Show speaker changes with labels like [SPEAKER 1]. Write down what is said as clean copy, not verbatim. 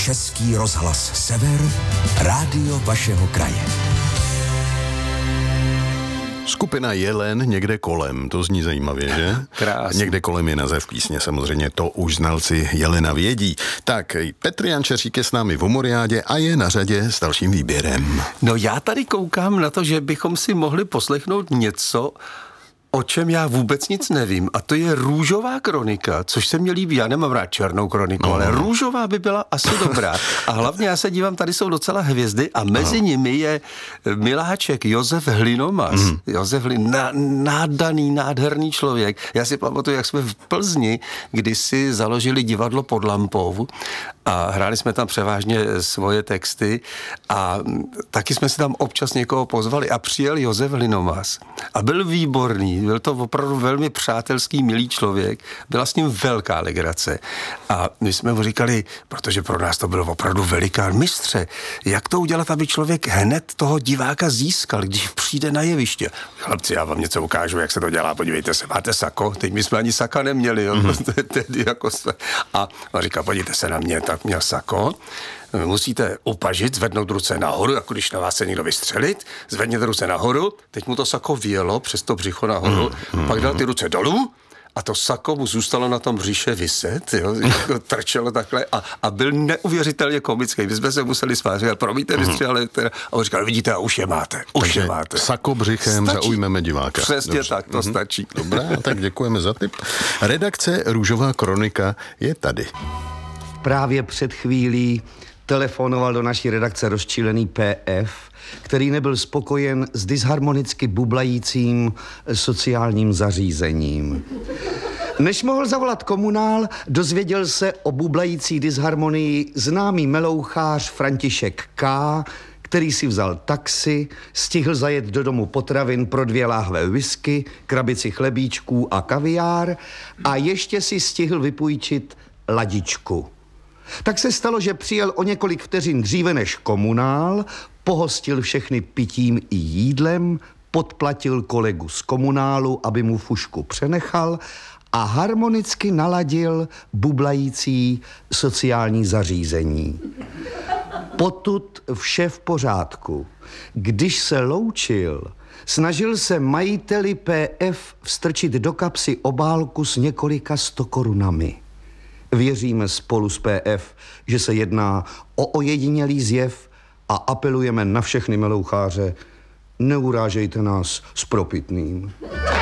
[SPEAKER 1] Český rozhlas Sever, rádio vašeho kraje.
[SPEAKER 2] Skupina Jelen někde kolem, to zní zajímavě, že?
[SPEAKER 3] Krásně.
[SPEAKER 2] Někde kolem je název písně, samozřejmě to už znalci Jelena vědí. Tak, Petr Jančeřík je s námi v Humoriádě a je na řadě s dalším výběrem.
[SPEAKER 3] No já tady koukám na to, že bychom si mohli poslechnout něco, o čem já vůbec nic nevím. A to je Růžová kronika, což se mně líbí. Já nemám rád černou kroniku, ale Růžová by byla asi dobrá. A hlavně já se dívám, tady jsou docela hvězdy a mezi nimi je miláček Josef Hlinomas. Josef nádaný, nádherný člověk. Já si pamatuju, jak jsme v Plzni kdysi založili divadlo Pod lampou a hráli jsme tam převážně svoje texty a taky jsme si tam občas někoho pozvali a přijel Josef Hlinomas a byl výborný. Byl to opravdu velmi přátelský, milý člověk. Byla s ním velká legrace. A my jsme mu říkali, protože pro nás to byl opravdu velikán, mistře, jak to udělat, aby člověk hned toho diváka získal, když přijde na jeviště. Chlapci, já vám něco ukážu, jak se to dělá, podívejte se, máte sako? Teď my jsme ani saka neměli. Jo? A on říká, podívejte se na mě, tak měl sako. Musíte upažit, zvednout ruce nahoru, jako když na vás chce někdo vystřelit, zvedněte ruce nahoru, teď mu to sako vyjelo přes to břicho nahoru, pak dal ty ruce dolů a to sako mu zůstalo na tom břiše viset, jo, jako trčelo takhle a byl neuvěřitelně komický. My jsme se museli smát, říkali, promiňte, mistře, ale teda, a on říkal, vidíte, a už je máte.
[SPEAKER 2] Sako břichem stačí. Zaujmeme diváka.
[SPEAKER 3] Přesně dobře. Tak, to stačí.
[SPEAKER 2] Dobrá, tak děkujeme za tip. Redakce Růžová kronika je tady.
[SPEAKER 4] Právě před chvílí telefonoval do naší redakce rozčilený PF, který nebyl spokojen s disharmonicky bublajícím sociálním zařízením. Než mohl zavolat komunál, dozvěděl se o bublající disharmonii známý melouchář František K., který si vzal taxi, stihl zajet do domu potravin pro 2 láhve whisky, krabici chlebíčků a kaviár a ještě si stihl vypůjčit ladičku. Tak se stalo, že přijel o několik vteřin dříve než komunál, pohostil všechny pitím i jídlem, podplatil kolegu z komunálu, aby mu fušku přenechal a harmonicky naladil bublající sociální zařízení. Potud vše v pořádku. Když se loučil, snažil se majiteli PF vstrčit do kapsy obálku s několika 100 korunami. Věříme spolu s PF, že se jedná o ojedinělý zjev a apelujeme na všechny meloucháře, neurážejte nás s propitným.